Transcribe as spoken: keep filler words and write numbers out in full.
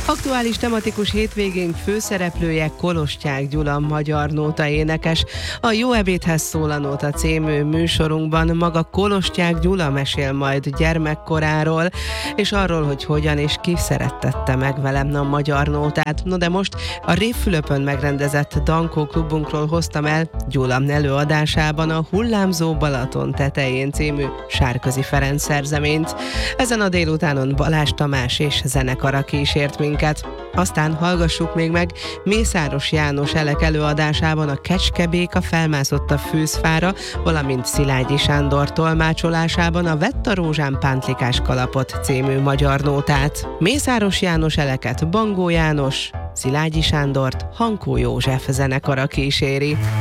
Aktuális tematikus hétvégénk főszereplője Kolostyák Gyula, magyar nóta énekes. A Jó ebédhez szól a nóta című műsorunkban maga Kolostyák Gyula mesél majd gyermekkoráról, és arról, hogy hogyan és ki szerettette meg velem a magyar nótát. No de most a Révfülöpön megrendezett Dankó klubunkról hoztam el Gyula előadásában a Hullámzó Balaton tetején című Sárközi Ferenc szerzeményt. Ezen a délutánon Balázs Tamás és zenekara kísért minket. Aztán hallgassuk még meg Mészáros János Elek előadásában a Kecskebéka felmászott a fűzfára, valamint Szilágyi Sándor tolmácsolásában a Vett a rózsán pántlikás kalapot című magyar nótát. Mészáros János Eleket Bangó János, Szilágyi Sándort Hankó József zenekara kíséri.